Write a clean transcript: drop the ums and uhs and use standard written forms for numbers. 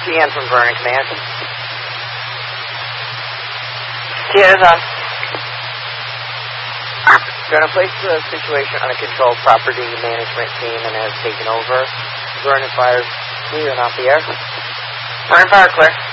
TN from Vernon Command. TN is on. Going to place the situation on a controlled property management team and has taken over. Vernon Fire clear and off the air. Vernon Fire clear.